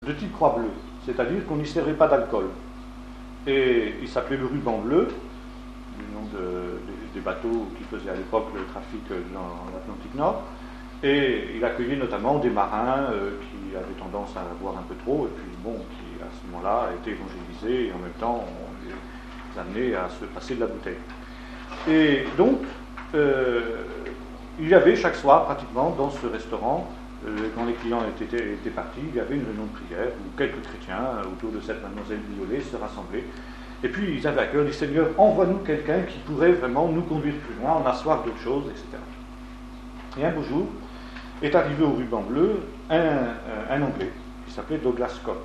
de type croix bleue, c'est-à-dire qu'on n'y servait pas d'alcool. Et il s'appelait le ruban bleu, du nom des bateaux qui faisaient à l'époque le trafic dans l'Atlantique Nord. Et il accueillait notamment des marins qui avaient tendance à boire un peu trop, et puis bon, qui à ce moment-là étaient évangélisés, et en même temps on les amenait à se passer de la bouteille. Et donc, il y avait chaque soir pratiquement dans ce restaurant, quand les clients étaient partis, il y avait une réunion de prière où quelques chrétiens autour de cette mademoiselle Violet se rassemblaient. Et puis ils avaient à cœur, dit Seigneur, envoie-nous quelqu'un qui pourrait vraiment nous conduire plus loin, on a soif d'autre chose, etc. Et un beau jour, est arrivé au ruban bleu un Anglais qui s'appelait Douglas Scott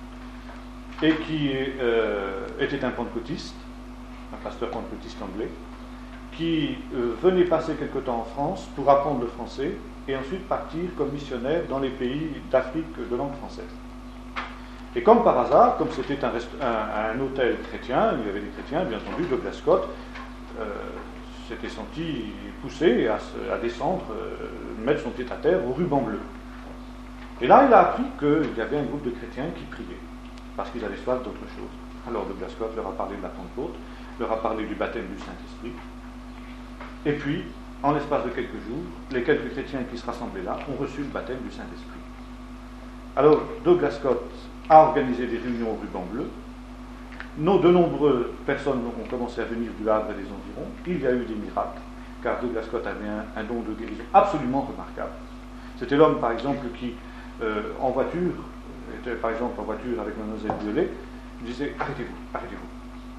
et qui était un pentecôtiste, un pasteur pentecôtiste anglais, qui venait passer quelque temps en France pour apprendre le français et ensuite partir comme missionnaire dans les pays d'Afrique de langue française. Et comme par hasard, comme c'était un hôtel chrétien, il y avait des chrétiens, bien entendu, Douglas Scott s'était senti poussé à descendre, mettre son pied à terre au ruban bleu. Et là, il a appris qu'il y avait un groupe de chrétiens qui priaient, parce qu'ils avaient soif d'autre chose. Alors Douglas Scott leur a parlé de la Pentecôte, leur a parlé du baptême du Saint-Esprit, et puis, en l'espace de quelques jours, les quelques chrétiens qui se rassemblaient là ont reçu le baptême du Saint-Esprit. Alors, Douglas Scott a organisé des réunions au ruban bleu. De nombreuses personnes ont commencé à venir du Havre et des environs. Il y a eu des miracles, car Douglas Scott avait un don de guérison absolument remarquable. C'était l'homme, par exemple, qui, en voiture, était par exemple en voiture avec mademoiselle Violet, disait « Arrêtez-vous, arrêtez-vous ».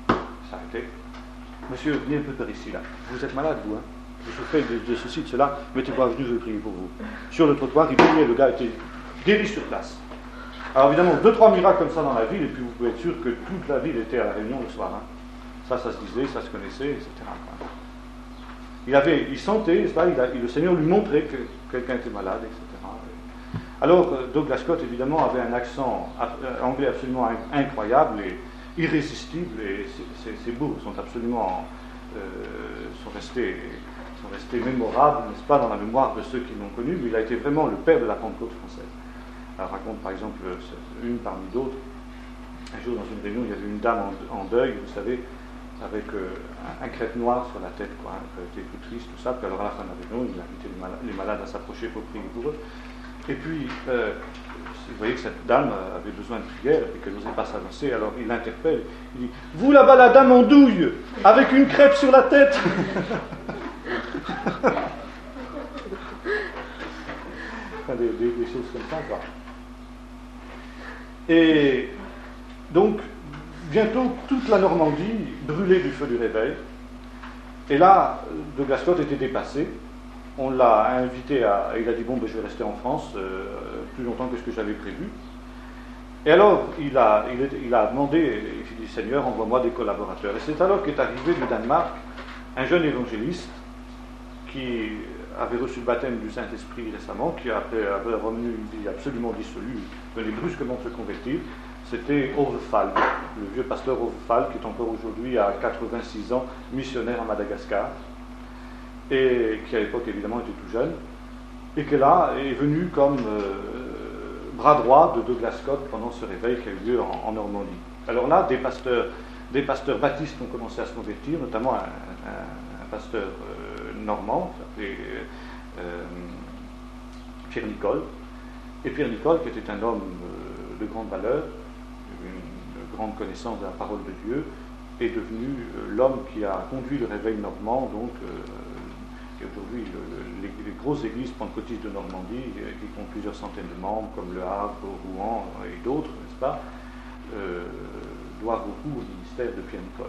Il s'arrêtait. « Monsieur, venez un peu par ici, là. Vous êtes malade, vous, hein. Vous souffrez de ceci, de cela. Mettez-vous à genoux, je vais prier pour vous. » Sur le trottoir, il priait, le gars était guéri sur place. Alors évidemment, 2-3 miracles comme ça dans la ville, et puis vous pouvez être sûr que toute la ville était à la réunion le soir. Hein. Ça se disait, ça se connaissait, etc. Il sentait, le Seigneur lui montrait que quelqu'un était malade, etc. Alors Douglas Scott, évidemment, avait un accent anglais absolument incroyable et irrésistible, et ces mots sont absolument sont restés mémorables, n'est-ce pas, dans la mémoire de ceux qui l'ont connu, mais il a été vraiment le père de la Pentecôte française. Elle raconte par exemple une parmi d'autres. Un jour dans une réunion, il y avait une dame en deuil, vous savez, avec un crêpe noir sur la tête, quoi. Elle était tout triste, tout ça. Puis alors à la fin de la réunion, il invitait les malades à s'approcher pour prier pour eux. Et puis, vous voyez que cette dame avait besoin de prière et qu'elle n'osait pas s'avancer. Alors il l'interpelle. Il dit « Vous là-bas, la dame en douille, avec une crêpe sur la tête !» Enfin, des choses comme ça, quoi. Et donc, bientôt, toute la Normandie brûlait du feu du réveil. Et là, Douglas Scott était dépassé. On l'a invité il a dit, bon, ben, je vais rester en France plus longtemps que ce que j'avais prévu. Et alors, il a demandé, il dit, Seigneur, envoie-moi des collaborateurs. Et c'est alors qu'est arrivé du Danemark un jeune évangéliste qui avait reçu le baptême du Saint-Esprit récemment, qui après avoir revenu une vie absolument dissolue, venait brusquement se convertir. C'était Ove Falk, le vieux pasteur Ove Falk, qui est encore aujourd'hui à 86 ans, missionnaire à Madagascar, et qui à l'époque évidemment était tout jeune, et qui là est venu comme bras droit de Douglas Scott pendant ce réveil qui a eu lieu en Normandie. Alors là, des pasteurs baptistes ont commencé à se convertir, notamment un pasteur normand, s'appelait Pierre Nicole. Et Pierre Nicole, qui était un homme de grande valeur, une grande connaissance de la parole de Dieu, est devenu l'homme qui a conduit le réveil normand, donc, et aujourd'hui les grosses églises pentecôtistes de Normandie, qui comptent plusieurs centaines de membres, comme Le Havre, Rouen et d'autres, n'est-ce pas, doivent beaucoup au ministère de Pierre Nicole.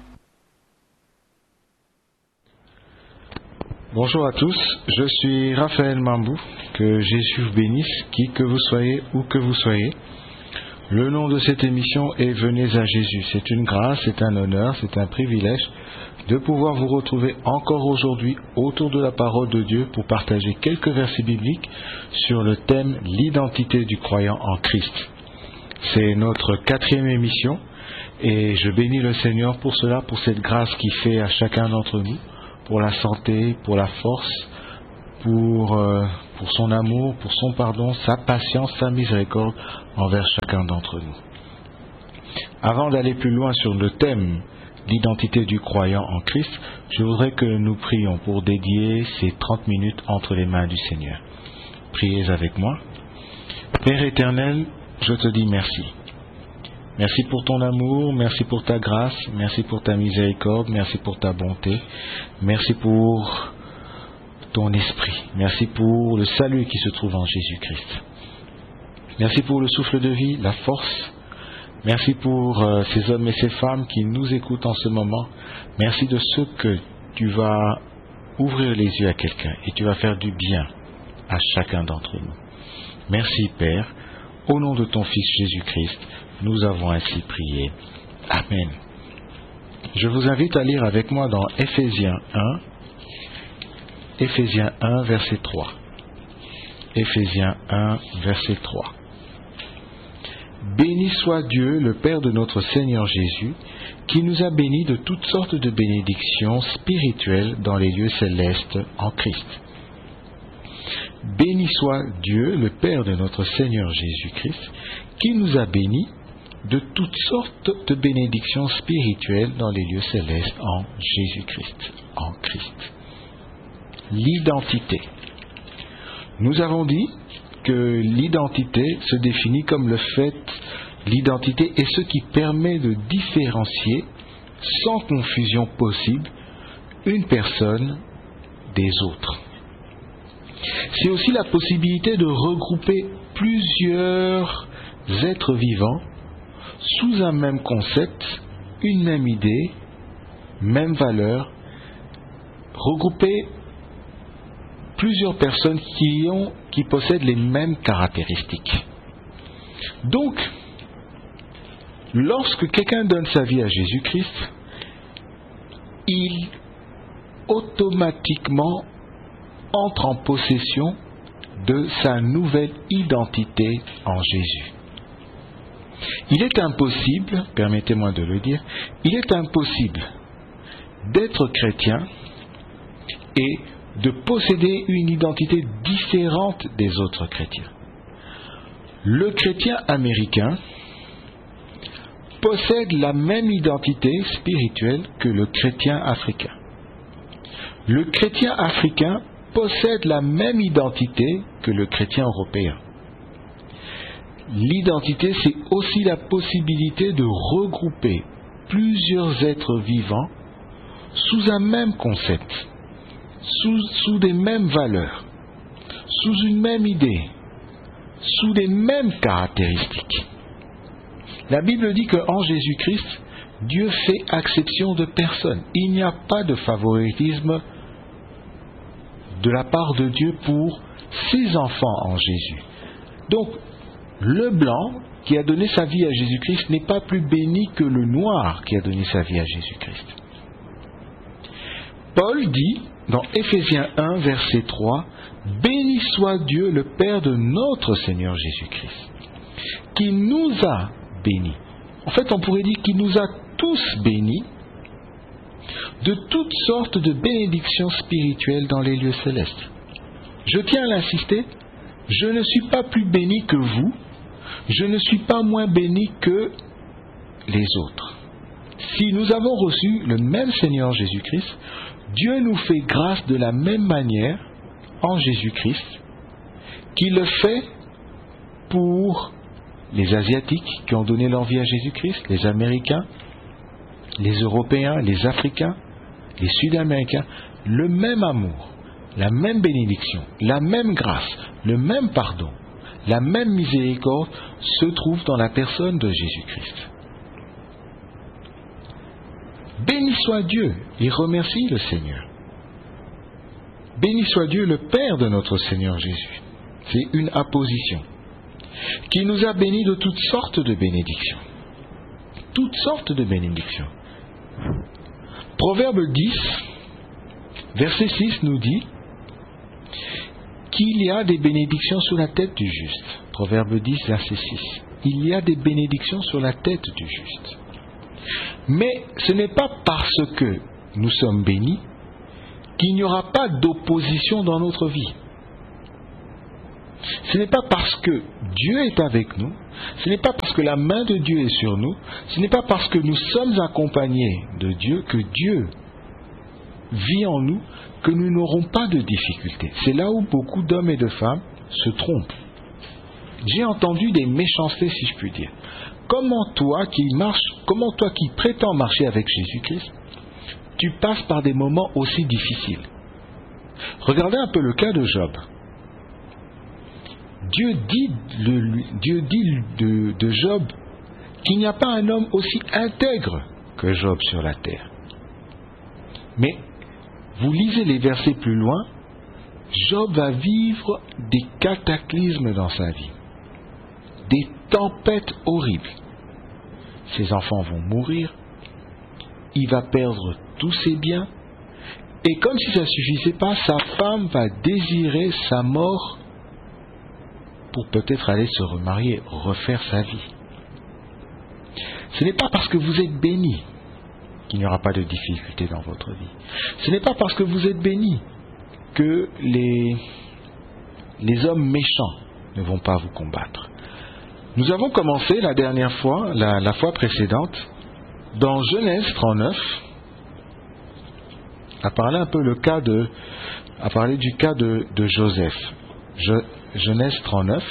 Bonjour à tous, je suis Raphaël Mambou, que Jésus vous bénisse, qui que vous soyez, où que vous soyez. Le nom de cette émission est Venez à Jésus. C'est une grâce, c'est un honneur, c'est un privilège de pouvoir vous retrouver encore aujourd'hui autour de la parole de Dieu pour partager quelques versets bibliques sur le thème l'identité du croyant en Christ. C'est notre 4e émission et je bénis le Seigneur pour cela, pour cette grâce qu'il fait à chacun d'entre nous, pour la santé, pour la force, pour son amour, pour son pardon, sa patience, sa miséricorde envers chacun d'entre nous. Avant d'aller plus loin sur le thème l'identité du croyant en Christ, je voudrais que nous prions pour dédier ces 30 minutes entre les mains du Seigneur. Priez avec moi. Père éternel, je te dis merci. Merci pour ton amour, merci pour ta grâce, merci pour ta miséricorde, merci pour ta bonté, merci pour ton esprit, merci pour le salut qui se trouve en Jésus-Christ. Merci pour le souffle de vie, la force. Merci pour ces hommes et ces femmes qui nous écoutent en ce moment. Merci de ce que tu vas ouvrir les yeux à quelqu'un et tu vas faire du bien à chacun d'entre nous. Merci Père, au nom de ton Fils Jésus-Christ, nous avons ainsi prié. Amen. Je vous invite à lire avec moi dans Éphésiens 1, verset 3. Éphésiens 1, verset 3. Béni soit Dieu, le Père de notre Seigneur Jésus, qui nous a bénis de toutes sortes de bénédictions spirituelles dans les lieux célestes en Christ. Béni soit Dieu, le Père de notre Seigneur Jésus-Christ, qui nous a bénis de toutes sortes de bénédictions spirituelles dans les lieux célestes en Jésus-Christ, en Christ. L'identité. Nous avons dit que l'identité se définit comme le fait, l'identité est ce qui permet de différencier, sans confusion possible, une personne des autres. C'est aussi la possibilité de regrouper plusieurs êtres vivants sous un même concept, une même idée, même valeur, regrouper plusieurs personnes qui possèdent les mêmes caractéristiques. Donc, lorsque quelqu'un donne sa vie à Jésus-Christ, il automatiquement entre en possession de sa nouvelle identité en Jésus. Il est impossible, permettez-moi de le dire, il est impossible d'être chrétien et de posséder une identité différente des autres chrétiens. Le chrétien américain possède la même identité spirituelle que le chrétien africain. Le chrétien africain possède la même identité que le chrétien européen. L'identité, c'est aussi la possibilité de regrouper plusieurs êtres vivants sous un même concept, sous des mêmes valeurs, sous une même idée, sous les mêmes caractéristiques. La Bible dit qu'en Jésus-Christ, Dieu fait exception de personne. Il n'y a pas de favoritisme de la part de Dieu pour ses enfants en Jésus. Donc, le blanc qui a donné sa vie à Jésus-Christ n'est pas plus béni que le noir qui a donné sa vie à Jésus-Christ. Paul dit dans Éphésiens 1, verset 3, « Béni soit Dieu, le Père de notre Seigneur Jésus-Christ, qui nous a bénis. » En fait, on pourrait dire qu'il nous a tous bénis de toutes sortes de bénédictions spirituelles dans les lieux célestes. Je tiens à l'insister, je ne suis pas plus béni que vous, je ne suis pas moins béni que les autres. Si nous avons reçu le même Seigneur Jésus-Christ, Dieu nous fait grâce de la même manière en Jésus-Christ qu'il le fait pour les Asiatiques qui ont donné leur vie à Jésus-Christ, les Américains, les Européens, les Africains, les Sud-Américains, le même amour, la même bénédiction, la même grâce, le même pardon, la même miséricorde se trouve dans la personne de Jésus-Christ. Béni soit Dieu et remercie le Seigneur. Béni soit Dieu, le Père de notre Seigneur Jésus. C'est une apposition. Qui nous a bénis de toutes sortes de bénédictions. Toutes sortes de bénédictions. Proverbe 10, verset 6 nous dit qu'il y a des bénédictions sur la tête du juste. Proverbe 10, verset 6. Il y a des bénédictions sur la tête du juste. Mais ce n'est pas parce que nous sommes bénis qu'il n'y aura pas d'opposition dans notre vie. Ce n'est pas parce que Dieu est avec nous, ce n'est pas parce que la main de Dieu est sur nous, ce n'est pas parce que nous sommes accompagnés de Dieu que Dieu vit en nous, que nous n'aurons pas de difficultés. C'est là où beaucoup d'hommes et de femmes se trompent. J'ai entendu des méchancetés, si je puis dire. Comment toi qui prétends marcher avec Jésus-Christ, tu passes par des moments aussi difficiles? Regardez un peu le cas de Job. Dieu dit de Job qu'il n'y a pas un homme aussi intègre que Job sur la terre. Mais vous lisez les versets plus loin, Job va vivre des cataclysmes dans sa vie, des tempêtes horribles. Ses enfants vont mourir, il va perdre tous ses biens, et comme si ça ne suffisait pas, sa femme va désirer sa mort pour peut-être aller se remarier, refaire sa vie. Ce n'est pas parce que vous êtes béni qu'il n'y aura pas de difficultés dans votre vie. Ce n'est pas parce que vous êtes béni que les hommes méchants ne vont pas vous combattre. Nous avons commencé la dernière fois, la fois précédente, dans Genèse 39, à parler un peu à parler du cas de Joseph. Genèse 39,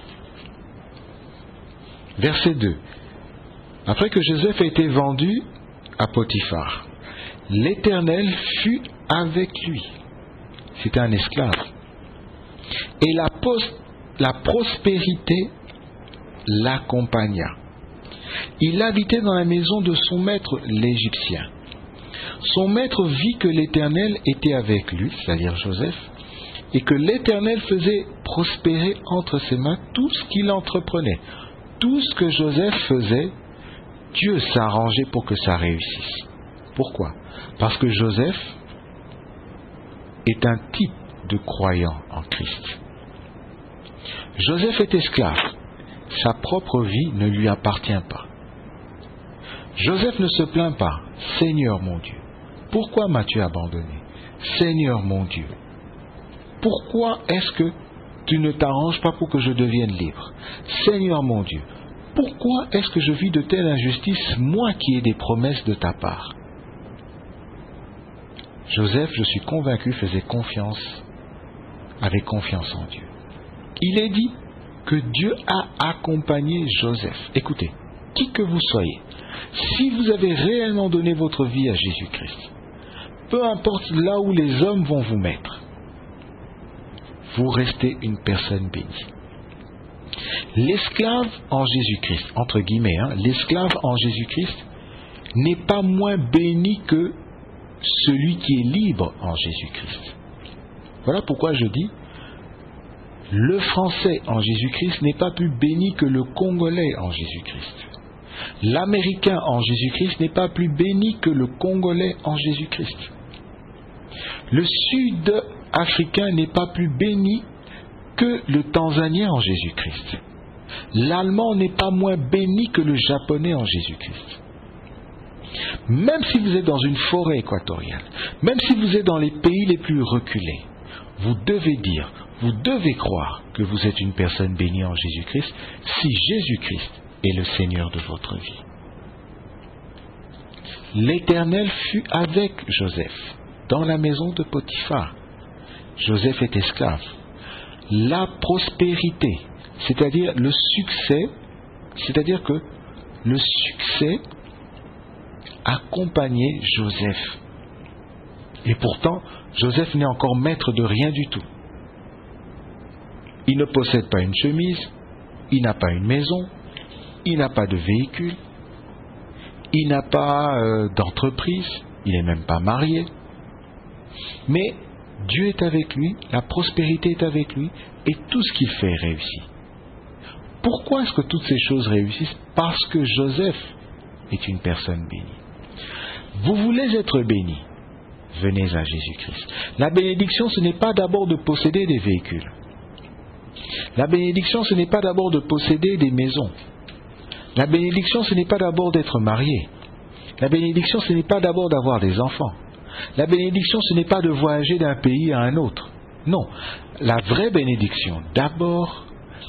verset 2. Après que Joseph a été vendu à Potiphar, l'Éternel fut avec lui. C'était un esclave. Et la prospérité l'accompagna. Il habitait dans la maison de son maître l'Égyptien. Son maître vit que l'Éternel était avec lui, c'est-à-dire Joseph, et que l'Éternel faisait prospérer entre ses mains tout ce qu'il entreprenait. Tout ce que Joseph faisait, Dieu s'arrangeait pour que ça réussisse. Pourquoi? Parce que Joseph est un type de croyant en Christ. Joseph est esclave. Sa propre vie ne lui appartient pas. Joseph ne se plaint pas. Seigneur mon Dieu, pourquoi m'as-tu abandonné? Seigneur mon Dieu, pourquoi est-ce que tu ne t'arranges pas pour que je devienne libre? Seigneur mon Dieu, pourquoi est-ce que je vis de telles injustices, moi qui ai des promesses de ta part? Joseph, je suis convaincu, avait confiance en Dieu. Il est dit que Dieu a accompagné Joseph. Écoutez, qui que vous soyez, si vous avez réellement donné votre vie à Jésus-Christ, peu importe là où les hommes vont vous mettre, vous restez une personne bénie. L'esclave en Jésus-Christ, entre guillemets, l'esclave en Jésus-Christ n'est pas moins béni que celui qui est libre en Jésus-Christ. Voilà pourquoi je dis, le Français en Jésus-Christ n'est pas plus béni que le Congolais en Jésus-Christ. L'Américain en Jésus-Christ n'est pas plus béni que le Congolais en Jésus-Christ. Le Sud-Africain n'est pas plus béni que le Tanzanien en Jésus-Christ. L'Allemand n'est pas moins béni que le Japonais en Jésus-Christ. Même si vous êtes dans une forêt équatoriale, même si vous êtes dans les pays les plus reculés, vous devez croire que vous êtes une personne bénie en Jésus-Christ si Jésus-Christ est le Seigneur de votre vie. L'Éternel fut avec Joseph dans la maison de Potiphar. Joseph est esclave. La prospérité, c'est-à-dire le succès, c'est-à-dire que le succès accompagnait Joseph. Et pourtant, Joseph n'est encore maître de rien du tout. Il ne possède pas une chemise, il n'a pas une maison, il n'a pas de véhicule, il n'a pas d'entreprise, il n'est même pas marié. Mais Dieu est avec lui, la prospérité est avec lui, et tout ce qu'il fait réussit. Pourquoi est-ce que toutes ces choses réussissent? Parce que Joseph est une personne bénie. Vous voulez être béni? Venez à Jésus-Christ. La bénédiction, ce n'est pas d'abord de posséder des véhicules. La bénédiction, ce n'est pas d'abord de posséder des maisons. La bénédiction, ce n'est pas d'abord d'être marié. La bénédiction, ce n'est pas d'abord d'avoir des enfants. La bénédiction, ce n'est pas de voyager d'un pays à un autre. Non, la vraie bénédiction, d'abord,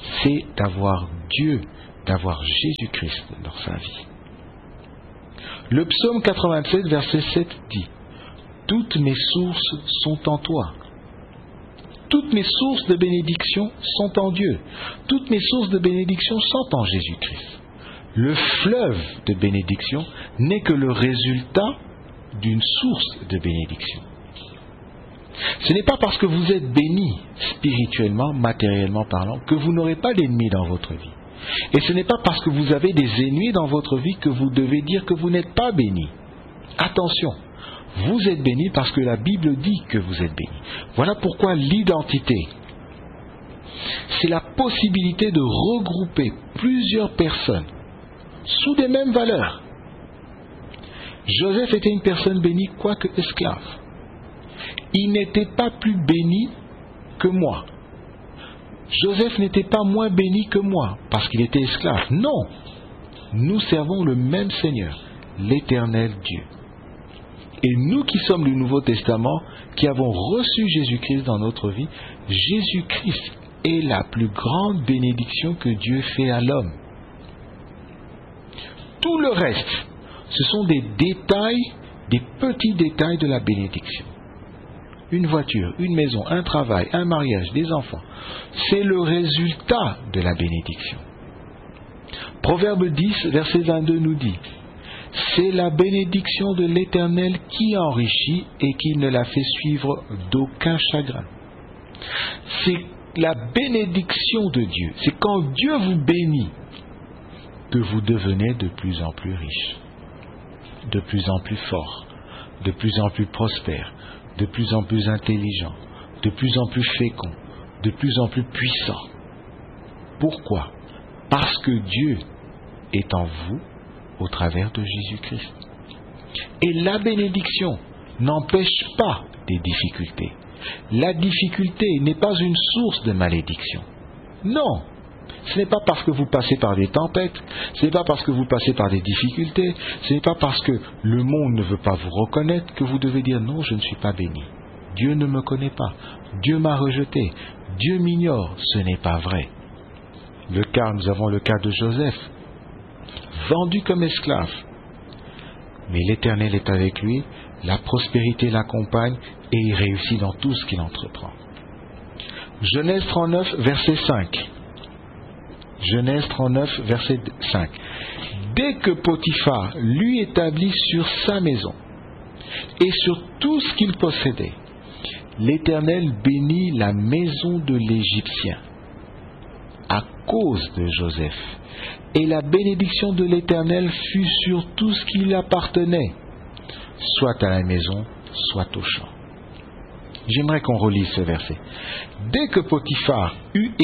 c'est d'avoir Dieu, d'avoir Jésus-Christ dans sa vie. Le psaume 87, verset 7 dit « Toutes mes sources sont en toi. Toutes mes sources de bénédiction sont en Dieu. Toutes mes sources de bénédiction sont en Jésus-Christ. » Le fleuve de bénédiction n'est que le résultat d'une source de bénédiction. Ce n'est pas parce que vous êtes béni spirituellement, matériellement parlant, que vous n'aurez pas d'ennemis dans votre vie. Et ce n'est pas parce que vous avez des ennemis dans votre vie que vous devez dire que vous n'êtes pas béni. Attention, vous êtes béni parce que la Bible dit que vous êtes béni. Voilà pourquoi l'identité, c'est la possibilité de regrouper plusieurs personnes sous des mêmes valeurs. Joseph était une personne bénie, quoique esclave. Il n'était pas plus béni que moi. Joseph n'était pas moins béni que moi parce qu'il était esclave. Non, nous servons le même Seigneur, l'Éternel Dieu. Et nous qui sommes du Nouveau Testament, qui avons reçu Jésus-Christ dans notre vie, Jésus-Christ est la plus grande bénédiction que Dieu fait à l'homme. Tout le reste, ce sont des détails, des petits détails de la bénédiction. Une voiture, une maison, un travail, un mariage, des enfants, c'est le résultat de la bénédiction. Proverbe 10, verset 22 nous dit « C'est la bénédiction de l'Éternel qui enrichit et qui ne la fait suivre d'aucun chagrin. » C'est la bénédiction de Dieu. C'est quand Dieu vous bénit que vous devenez de plus en plus riche, de plus en plus fort, de plus en plus prospère, de plus en plus intelligent, de plus en plus fécond, de plus en plus puissant. Pourquoi? Parce que Dieu est en vous au travers de Jésus-Christ. Et la bénédiction n'empêche pas des difficultés. La difficulté n'est pas une source de malédiction. Non, ce n'est pas parce que vous passez par des tempêtes, ce n'est pas parce que vous passez par des difficultés, ce n'est pas parce que le monde ne veut pas vous reconnaître que vous devez dire non, je ne suis pas béni. Dieu ne me connaît pas, Dieu m'a rejeté, Dieu m'ignore. Ce n'est pas vrai. Nous avons le cas de Joseph, vendu comme esclave. Mais l'Éternel est avec lui, la prospérité l'accompagne et il réussit dans tout ce qu'il entreprend. Genèse 39, verset 5. Genèse 39, verset 5. Dès que Potiphar lui établit sur sa maison et sur tout ce qu'il possédait, l'Éternel bénit la maison de l'Égyptien à cause de Joseph. Et la bénédiction de l'Éternel fut sur tout ce qui lui appartenait, soit à la maison, soit au champ. J'aimerais qu'on relise ce verset. Dès que Potiphar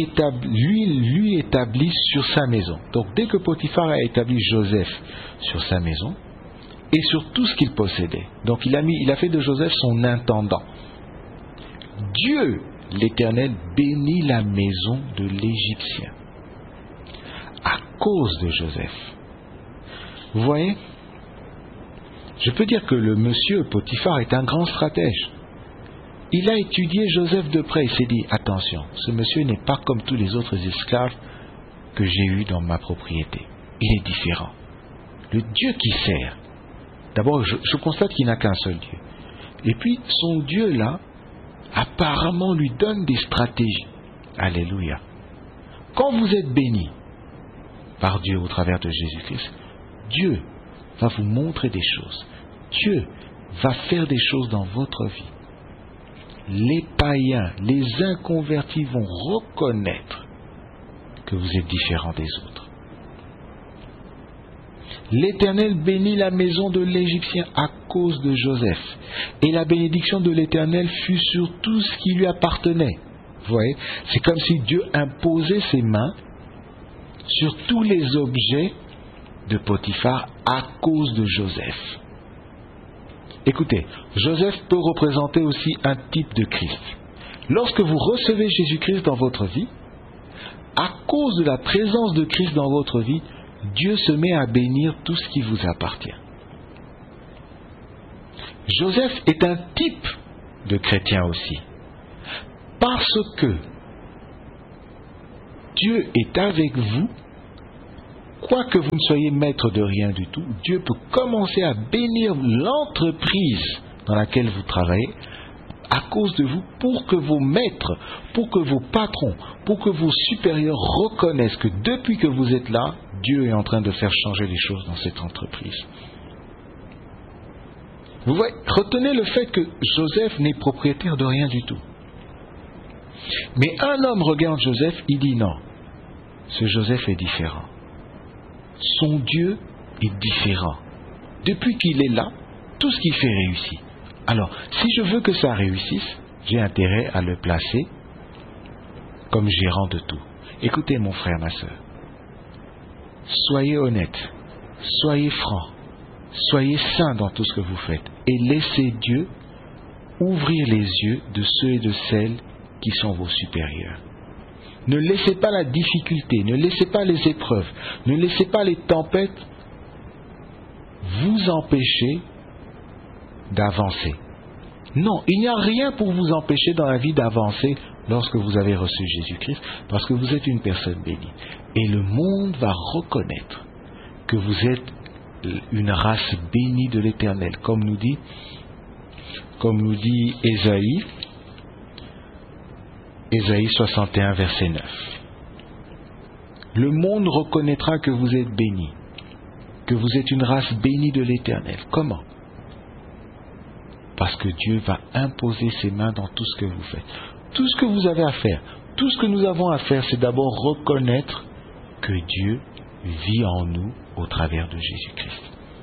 lui établit sur sa maison, donc dès que Potiphar a établi Joseph sur sa maison et sur tout ce qu'il possédait, donc il a fait de Joseph son intendant. Dieu, l'Éternel, bénit la maison de l'Égyptien à cause de Joseph. Vous voyez, je peux dire que le monsieur Potiphar est un grand stratège. Il a étudié Joseph de près. Il s'est dit, attention, ce monsieur n'est pas comme tous les autres esclaves que j'ai eus dans ma propriété. Il est différent. Le Dieu qui sert, d'abord je constate qu'il n'a qu'un seul Dieu. Et puis son Dieu là, apparemment lui donne des stratégies. Alléluia. Quand vous êtes béni par Dieu au travers de Jésus-Christ, Dieu va vous montrer des choses. Dieu va faire des choses dans votre vie. Les païens, les inconvertis vont reconnaître que vous êtes différents des autres. L'Éternel bénit la maison de l'Égyptien à cause de Joseph. Et la bénédiction de l'Éternel fut sur tout ce qui lui appartenait. Vous voyez, c'est comme si Dieu imposait ses mains sur tous les objets de Potiphar à cause de Joseph. Écoutez, Joseph peut représenter aussi un type de Christ. Lorsque vous recevez Jésus-Christ dans votre vie, à cause de la présence de Christ dans votre vie, Dieu se met à bénir tout ce qui vous appartient. Joseph est un type de chrétien aussi. Parce que Dieu est avec vous, quoique vous ne soyez maître de rien du tout, Dieu peut commencer à bénir l'entreprise dans laquelle vous travaillez à cause de vous, pour que vos maîtres, pour que vos patrons, pour que vos supérieurs reconnaissent que depuis que vous êtes là, Dieu est en train de faire changer les choses dans cette entreprise. Vous voyez, retenez le fait que Joseph n'est propriétaire de rien du tout. Mais un homme regarde Joseph, il dit non, ce Joseph est différent. Son Dieu est différent. Depuis qu'il est là, tout ce qu'il fait réussit. Alors, si je veux que ça réussisse, j'ai intérêt à le placer comme gérant de tout. Écoutez mon frère, ma soeur, soyez honnête, soyez franc, soyez saint dans tout ce que vous faites et laissez Dieu ouvrir les yeux de ceux et de celles qui sont vos supérieurs. Ne laissez pas la difficulté, ne laissez pas les épreuves, ne laissez pas les tempêtes vous empêcher d'avancer. Non, il n'y a rien pour vous empêcher dans la vie d'avancer lorsque vous avez reçu Jésus-Christ, parce que vous êtes une personne bénie. Et le monde va reconnaître que vous êtes une race bénie de l'Éternel, comme nous dit Ésaïe 61, verset 9. Le monde reconnaîtra que vous êtes bénis, que vous êtes une race bénie de l'Éternel. Comment? Parce que Dieu va imposer ses mains dans tout ce que vous faites. Tout ce que vous avez à faire, tout ce que nous avons à faire, c'est d'abord reconnaître que Dieu vit en nous au travers de Jésus-Christ.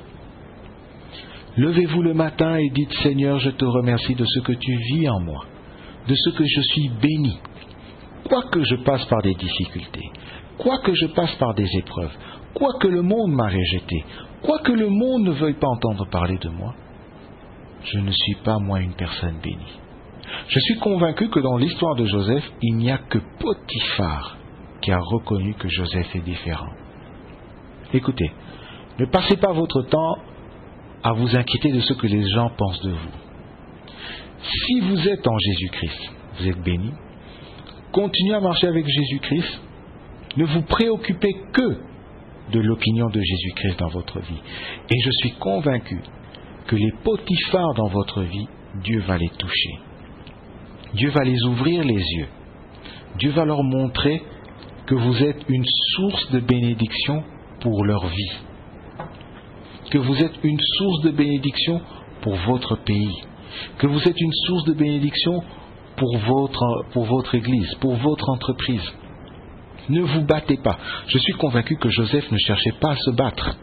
Levez-vous le matin et dites, Seigneur, je te remercie de ce que tu vis en moi, de ce que je suis béni. Quoique je passe par des difficultés, quoique je passe par des épreuves, quoique le monde m'a rejeté, quoique le monde ne veuille pas entendre parler de moi, je ne suis pas, moi, une personne bénie. Je suis convaincu que dans l'histoire de Joseph, il n'y a que Potiphar qui a reconnu que Joseph est différent. Écoutez, ne passez pas votre temps à vous inquiéter de ce que les gens pensent de vous. Si vous êtes en Jésus-Christ, vous êtes béni, continuez à marcher avec Jésus-Christ, ne vous préoccupez que de l'opinion de Jésus-Christ dans votre vie. Et je suis convaincu que les Potiphars dans votre vie, Dieu va les toucher. Dieu va les ouvrir les yeux. Dieu va leur montrer que vous êtes une source de bénédiction pour leur vie. Que vous êtes une source de bénédiction pour votre pays. Que vous êtes une source de bénédiction pour votre église, pour votre entreprise. Ne vous battez pas. Je suis convaincu que Joseph ne cherchait pas à se battre.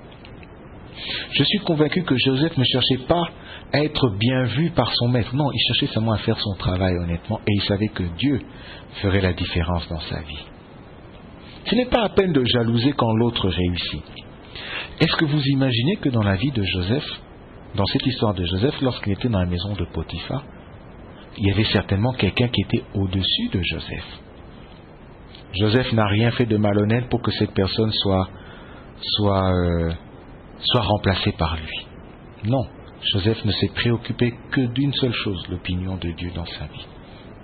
Je suis convaincu que Joseph ne cherchait pas à être bien vu par son maître. Non, il cherchait seulement à faire son travail honnêtement et il savait que Dieu ferait la différence dans sa vie. Ce n'est pas à peine de jalouser quand l'autre réussit. Est-ce que vous imaginez que dans la vie de Joseph, dans cette histoire de Joseph, lorsqu'il était dans la maison de Potiphar, il y avait certainement quelqu'un qui était au-dessus de Joseph. Joseph n'a rien fait de malhonnête pour que cette personne soit remplacée par lui. Non, Joseph ne s'est préoccupé que d'une seule chose, l'opinion de Dieu dans sa vie.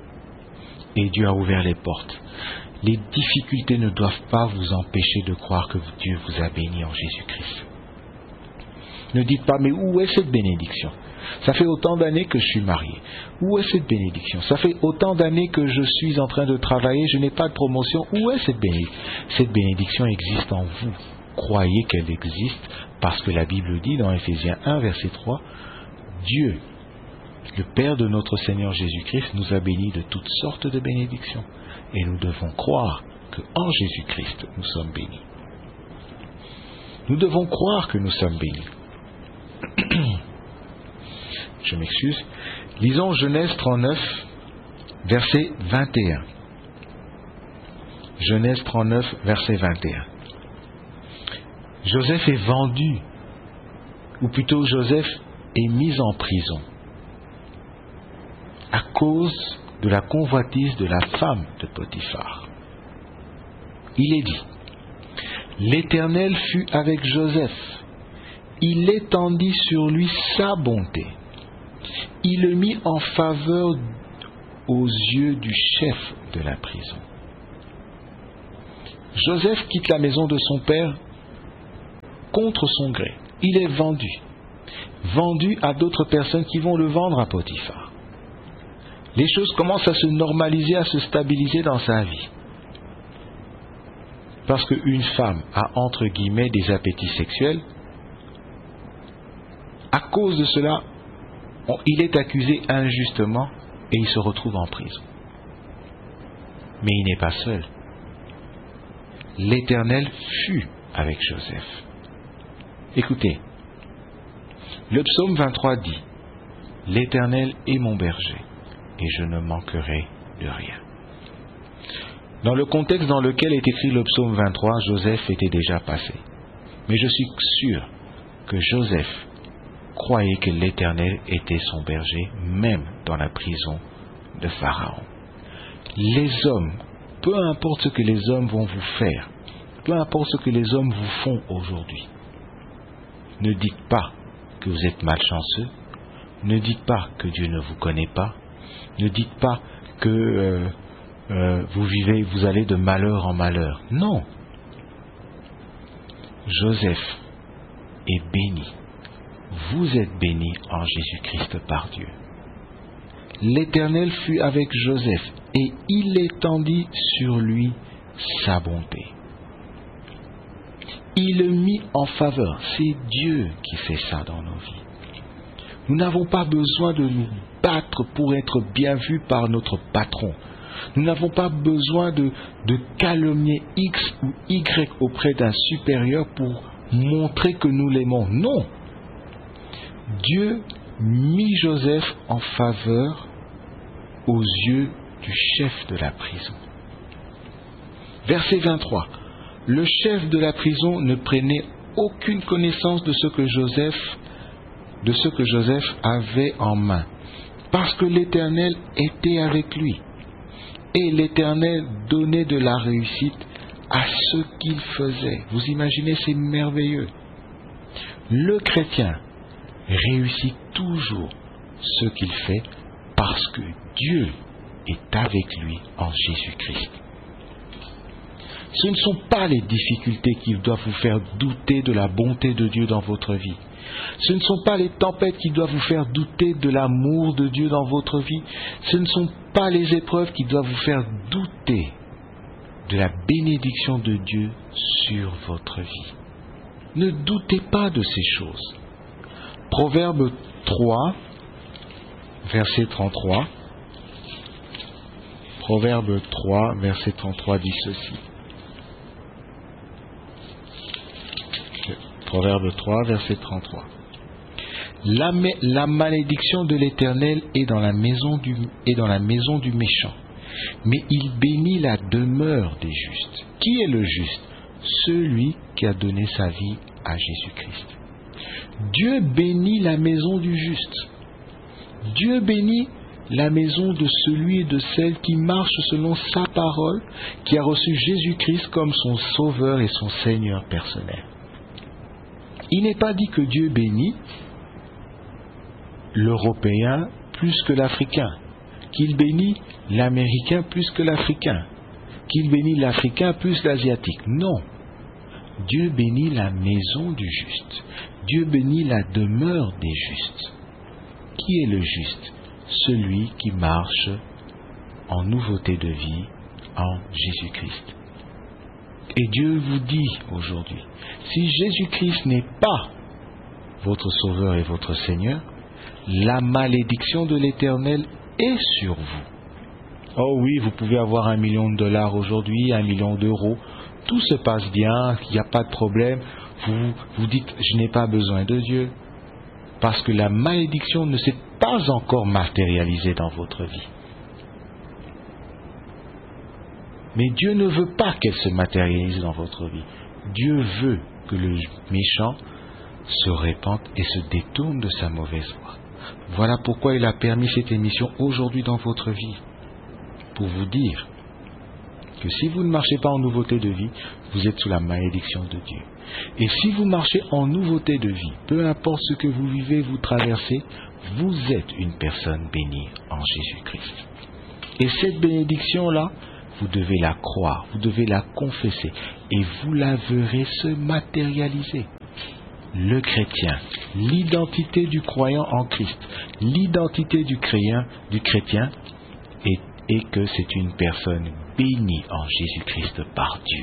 Et Dieu a ouvert les portes. Les difficultés ne doivent pas vous empêcher de croire que Dieu vous a béni en Jésus-Christ. Ne dites pas, mais où est cette bénédiction? Ça fait autant d'années que je suis marié. Où est cette bénédiction? Ça fait autant d'années que je suis en train de travailler, je n'ai pas de promotion. Où est cette bénédiction? Cette bénédiction existe en vous. Croyez qu'elle existe parce que la Bible dit dans Éphésiens 1, verset 3, Dieu, le Père de notre Seigneur Jésus-Christ, nous a bénis de toutes sortes de bénédictions. Et nous devons croire qu'en Jésus-Christ, nous sommes bénis. Nous devons croire que nous sommes bénis. Je m'excuse. Lisons Genèse 39, verset 21. Genèse 39, verset 21. Joseph est vendu, ou plutôt Joseph est mis en prison à cause de la convoitise de la femme de Potiphar. Il est dit, l'Éternel fut avec Joseph, il étendit sur lui sa bonté, il le mit en faveur aux yeux du chef de la prison. Joseph quitte la maison de son père contre son gré. Il est vendu à d'autres personnes qui vont le vendre à Potiphar. Les choses commencent à se normaliser, à se stabiliser dans sa vie. Parce qu'une femme a entre guillemets des appétits sexuels, à cause de cela, il est accusé injustement et il se retrouve en prison. Mais il n'est pas seul. L'Éternel fut avec Joseph. Écoutez, le psaume 23 dit « L'Éternel est mon berger, et je ne manquerai de rien. » Dans le contexte dans lequel est écrit le psaume 23, Joseph était déjà passé. Mais je suis sûr que Joseph croyait que l'Éternel était son berger, même dans la prison de Pharaon. Les hommes, peu importe ce que les hommes vont vous faire, peu importe ce que les hommes vous font aujourd'hui, ne dites pas que vous êtes malchanceux, ne dites pas que Dieu ne vous connaît pas, ne dites pas que vous allez de malheur en malheur. Non. Joseph est béni. Vous êtes béni en Jésus-Christ par Dieu. L'Éternel fut avec Joseph et il étendit sur lui sa bonté. Il le mit en faveur. C'est Dieu qui fait ça dans nos vies. Nous n'avons pas besoin de nous battre pour être bien vus par notre patron. Nous n'avons pas besoin de calomnier X ou Y auprès d'un supérieur pour montrer que nous l'aimons. Non. Dieu mit Joseph en faveur aux yeux du chef de la prison. Verset 23. Le chef de la prison ne prenait aucune connaissance de ce que Joseph avait en main, parce que l'Éternel était avec lui. Et l'Éternel donnait de la réussite à ce qu'il faisait. Vous imaginez, c'est merveilleux. Le chrétien réussit toujours ce qu'il fait parce que Dieu est avec lui en Jésus-Christ. Ce ne sont pas les difficultés qui doivent vous faire douter de la bonté de Dieu dans votre vie. Ce ne sont pas les tempêtes qui doivent vous faire douter de l'amour de Dieu dans votre vie. Ce ne sont pas les épreuves qui doivent vous faire douter de la bénédiction de Dieu sur votre vie. Ne doutez pas de ces choses. Proverbe 3, verset 33. Proverbe 3, verset 33 dit ceci. Proverbe 3, verset 33. La malédiction de l'Éternel est dans la maison du méchant, mais il bénit la demeure des justes. Qui est le juste? Celui qui a donné sa vie à Jésus-Christ. Dieu bénit la maison du juste. Dieu bénit la maison de celui et de celle qui marche selon sa parole, qui a reçu Jésus-Christ comme son sauveur et son Seigneur personnel. Il n'est pas dit que Dieu bénit l'Européen plus que l'Africain, qu'il bénit l'Américain plus que l'Africain, qu'il bénit l'Africain plus l'Asiatique. Non. Dieu bénit la maison du juste. Dieu bénit la demeure des justes. Qui est le juste? Celui qui marche en nouveauté de vie en Jésus-Christ. Et Dieu vous dit aujourd'hui, si Jésus-Christ n'est pas votre Sauveur et votre Seigneur, la malédiction de l'Éternel est sur vous. Oh oui, vous pouvez avoir $1 million aujourd'hui, 1 million d'euros, tout se passe bien, il n'y a pas de problème, vous dites, je n'ai pas besoin de Dieu, parce que la malédiction ne s'est pas encore matérialisée dans votre vie. Mais Dieu ne veut pas qu'elle se matérialise dans votre vie. Dieu veut que le méchant se répande et se détourne de sa mauvaise voie. Voilà pourquoi il a permis cette émission aujourd'hui dans votre vie. Pour vous dire que si vous ne marchez pas en nouveauté de vie, vous êtes sous la malédiction de Dieu. Et si vous marchez en nouveauté de vie, peu importe ce que vous vivez, vous traversez, vous êtes une personne bénie en Jésus-Christ. Et cette bénédiction-là vous devez la croire, vous devez la confesser et vous la verrez se matérialiser. Le chrétien, l'identité du croyant en Christ, l'identité du chrétien est que c'est une personne bénie en Jésus-Christ par Dieu.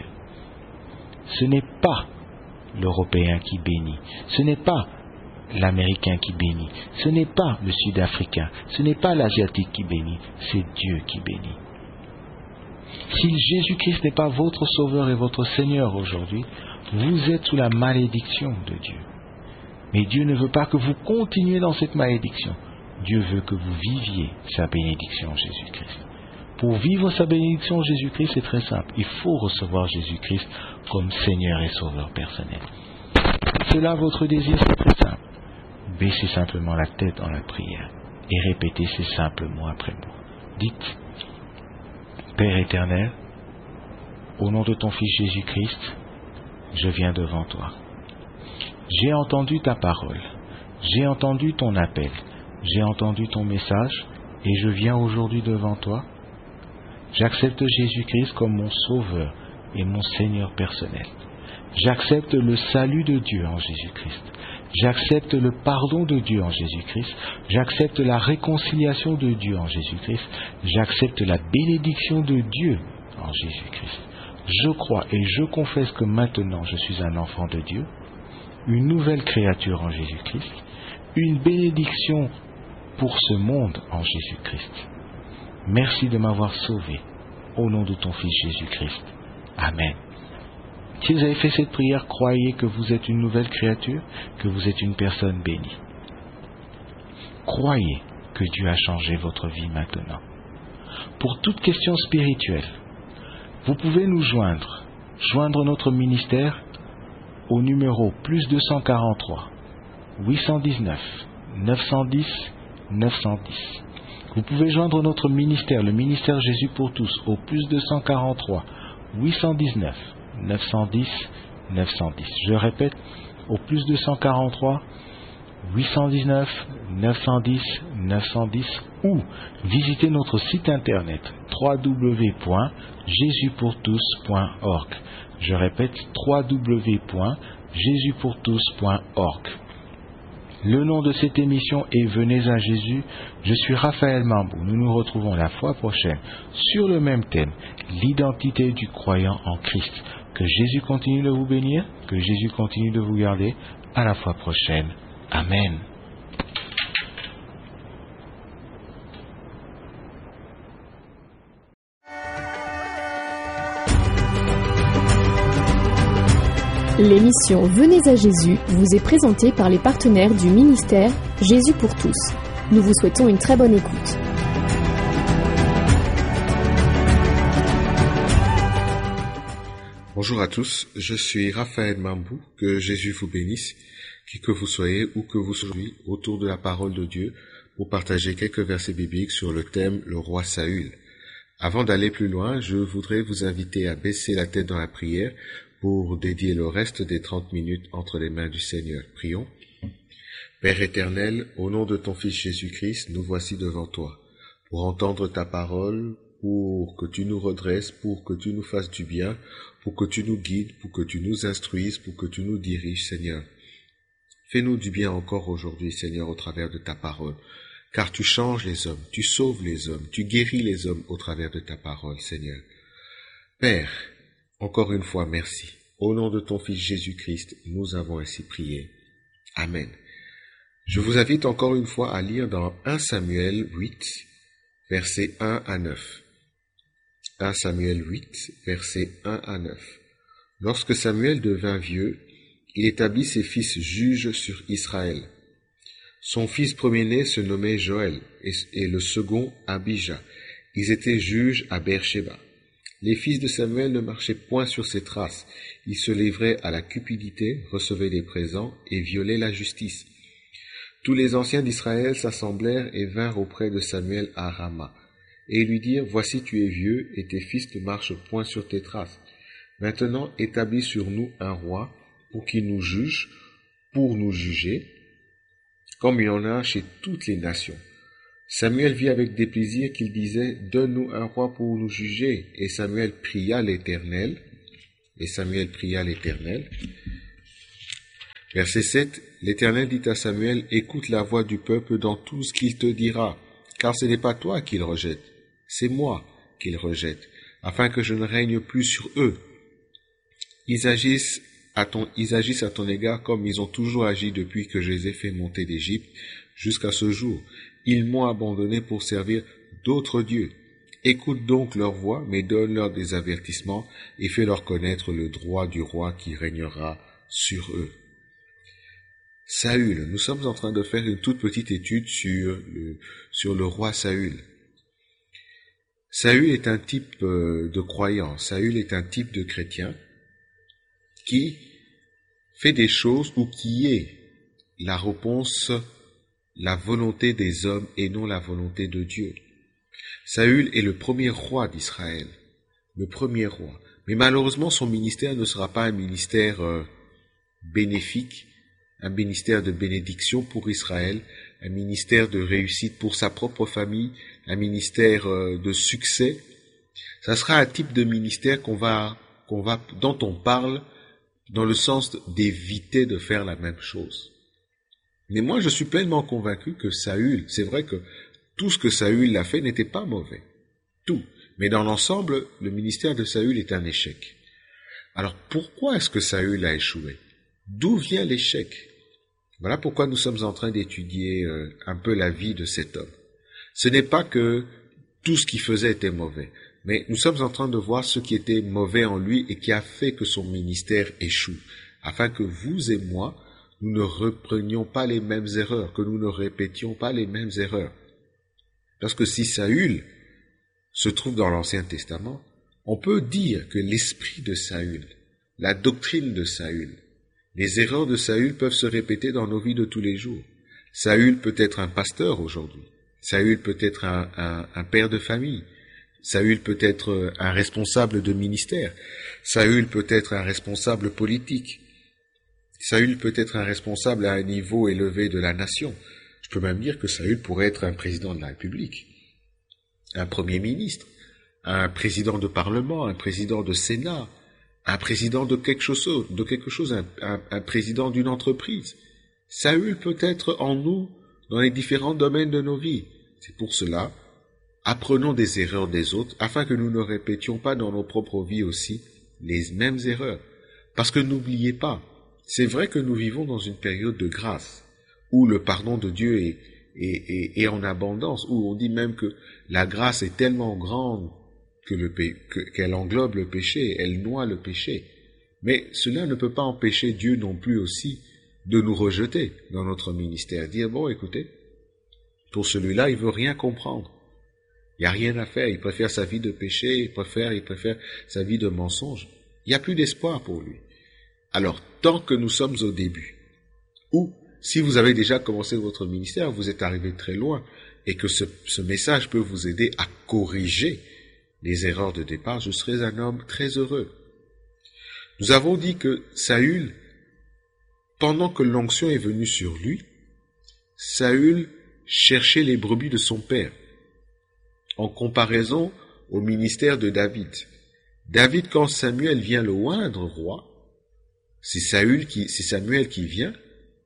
Ce n'est pas l'Européen qui bénit, ce n'est pas l'Américain qui bénit, ce n'est pas le Sud-Africain, ce n'est pas l'Asiatique qui bénit, c'est Dieu qui bénit. Si Jésus-Christ n'est pas votre Sauveur et votre Seigneur aujourd'hui, vous êtes sous la malédiction de Dieu. Mais Dieu ne veut pas que vous continuiez dans cette malédiction. Dieu veut que vous viviez sa bénédiction en Jésus-Christ. Pour vivre sa bénédiction en Jésus-Christ, c'est très simple. Il faut recevoir Jésus-Christ comme Seigneur et Sauveur personnel. C'est là votre désir, c'est très simple. Baissez simplement la tête dans la prière et répétez ces simples mots après moi. Dites: Père éternel, au nom de ton Fils Jésus-Christ, je viens devant toi. J'ai entendu ta parole, j'ai entendu ton appel, j'ai entendu ton message et je viens aujourd'hui devant toi. J'accepte Jésus-Christ comme mon Sauveur et mon Seigneur personnel. J'accepte le salut de Dieu en Jésus-Christ. J'accepte le pardon de Dieu en Jésus-Christ. J'accepte la réconciliation de Dieu en Jésus-Christ. J'accepte la bénédiction de Dieu en Jésus-Christ. Je crois et je confesse que maintenant je suis un enfant de Dieu, une nouvelle créature en Jésus-Christ, une bénédiction pour ce monde en Jésus-Christ. Merci de m'avoir sauvé au nom de ton Fils Jésus-Christ. Amen. Si vous avez fait cette prière, croyez que vous êtes une nouvelle créature, que vous êtes une personne bénie. Croyez que Dieu a changé votre vie maintenant. Pour toute question spirituelle, vous pouvez nous joindre notre ministère au numéro +243 819 910 910. Vous pouvez joindre notre ministère, le ministère Jésus pour tous, au +243 819 910 910. Je répète, au +243 819 910 910 ou visitez notre site internet www.jesuspourtous.org. Je répète, www.jesuspourtous.org. Le nom de cette émission est Venez à Jésus. Je suis Raphaël Mambou. Nous nous retrouvons la fois prochaine sur le même thème, l'identité du croyant en Christ. Que Jésus continue de vous bénir, que Jésus continue de vous garder. À la fois prochaine. Amen. L'émission Venez à Jésus vous est présentée par les partenaires du ministère Jésus pour tous. Nous vous souhaitons une très bonne écoute. Bonjour à tous, je suis Raphaël Mambou, que Jésus vous bénisse, qui que vous soyez, où que vous soyez, autour de la parole de Dieu, pour partager quelques versets bibliques sur le thème « Le roi Saül ». Avant d'aller plus loin, je voudrais vous inviter à baisser la tête dans la prière pour dédier le reste des 30 minutes entre les mains du Seigneur. Prions. Père éternel, au nom de ton Fils Jésus-Christ, nous voici devant toi, pour entendre ta parole, pour que tu nous redresses, pour que tu nous fasses du bien, pour que tu nous guides, pour que tu nous instruises, pour que tu nous diriges, Seigneur. Fais-nous du bien encore aujourd'hui, Seigneur, au travers de ta parole, car tu changes les hommes, tu sauves les hommes, tu guéris les hommes au travers de ta parole, Seigneur. Père, encore une fois, merci. Au nom de ton Fils Jésus-Christ, nous avons ainsi prié. Amen. Je vous invite encore une fois à lire dans 1 Samuel 8, versets 1 à 9. 1 Samuel 8, versets 1 à 9. Lorsque Samuel devint vieux, il établit ses fils juges sur Israël. Son fils premier-né se nommait Joël et le second Abijah. Ils étaient juges à Beersheba. Les fils de Samuel ne marchaient point sur ses traces. Ils se livraient à la cupidité, recevaient des présents et violaient la justice. Tous les anciens d'Israël s'assemblèrent et vinrent auprès de Samuel à Rama, et lui dirent, « Voici tu es vieux, et tes fils ne marchent point sur tes traces. Maintenant établis sur nous un roi, pour qu'il nous juge, pour nous juger, comme il y en a chez toutes les nations. » Samuel vit avec déplaisir qu'il disait « Donne-nous un roi pour nous juger. » Et Samuel pria l'Éternel. Verset 7, l'Éternel dit à Samuel « Écoute la voix du peuple dans tout ce qu'il te dira, car ce n'est pas toi qu'il rejette, c'est moi qu'il rejette, afin que je ne règne plus sur eux. Ils agissent à ton égard comme ils ont toujours agi depuis que je les ai fait monter d'Égypte jusqu'à ce jour. Ils m'ont abandonné pour servir d'autres dieux. Écoute donc leur voix, mais donne-leur des avertissements et fais-leur connaître le droit du roi qui régnera sur eux. » Saül, nous sommes en train de faire une toute petite étude sur le roi Saül. Saül est un type de croyant, Saül est un type de chrétien qui fait des choses ou qui est la réponse, la volonté des hommes et non la volonté de Dieu. Saül est le premier roi d'Israël, le premier roi. Mais malheureusement, son ministère ne sera pas un ministère bénéfique, un ministère de bénédiction pour Israël, un ministère de réussite pour sa propre famille, un ministère de succès. Ça sera un type de ministère dont on parle dans le sens d'éviter de faire la même chose. Mais moi, je suis pleinement convaincu que Saül, c'est vrai que tout ce que Saül a fait n'était pas mauvais. Tout. Mais dans l'ensemble, le ministère de Saül est un échec. Alors, pourquoi est-ce que Saül a échoué? D'où vient l'échec? Voilà pourquoi nous sommes en train d'étudier un peu la vie de cet homme. Ce n'est pas que tout ce qu'il faisait était mauvais, mais nous sommes en train de voir ce qui était mauvais en lui et qui a fait que son ministère échoue, afin que vous et moi, nous ne reprenions pas les mêmes erreurs, que nous ne répétions pas les mêmes erreurs. Parce que si Saül se trouve dans l'Ancien Testament, on peut dire que l'esprit de Saül, la doctrine de Saül, les erreurs de Saül peuvent se répéter dans nos vies de tous les jours. Saül peut être un pasteur aujourd'hui. Saül peut être un père de famille. Saül peut être un responsable de ministère. Saül peut être un responsable politique. Saül peut être un responsable à un niveau élevé de la nation. Je peux même dire que Saül pourrait être un président de la République, un premier ministre, un président de parlement, un président de Sénat, un président de quelque chose, un président d'une entreprise. Saül peut être en nous dans les différents domaines de nos vies. C'est pour cela, apprenons des erreurs des autres afin que nous ne répétions pas dans nos propres vies aussi les mêmes erreurs. Parce que n'oubliez pas, c'est vrai que nous vivons dans une période de grâce où le pardon de Dieu est en abondance, où on dit même que la grâce est tellement grande qu'elle englobe le péché, elle noie le péché. Mais cela ne peut pas empêcher Dieu non plus aussi de nous rejeter dans notre ministère. Dire, bon, écoutez, pour celui-là, il veut rien comprendre. Il n'y a rien à faire, il préfère sa vie de péché, il préfère sa vie de mensonge. Il n'y a plus d'espoir pour lui. Alors, tant que nous sommes au début, ou si vous avez déjà commencé votre ministère, vous êtes arrivé très loin, et que ce message peut vous aider à corriger les erreurs de départ, je serai un homme très heureux. Nous avons dit que Saül, pendant que l'onction est venue sur lui, Saül cherchait les brebis de son père, en comparaison au ministère de David. David, quand Samuel vient le oindre roi, c'est Samuel qui vient,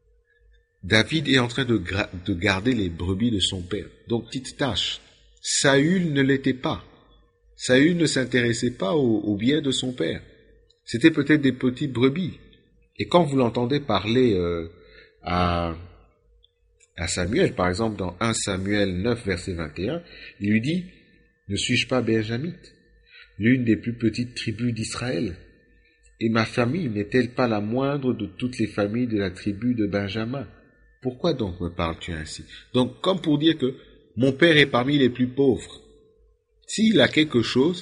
David est en train de garder les brebis de son père. Donc, petite tâche. Saül ne l'était pas. Saül ne s'intéressait pas au bien de son père. C'était peut-être des petites brebis. Et quand vous l'entendez parler à Samuel, par exemple dans 1 Samuel 9, verset 21, il lui dit « Ne suis-je pas benjamite, l'une des plus petites tribus d'Israël? Et ma famille n'est-elle pas la moindre de toutes les familles de la tribu de Benjamin? Pourquoi donc me parles-tu ainsi ?» Donc, comme pour dire que mon père est parmi les plus pauvres. S'il a quelque chose,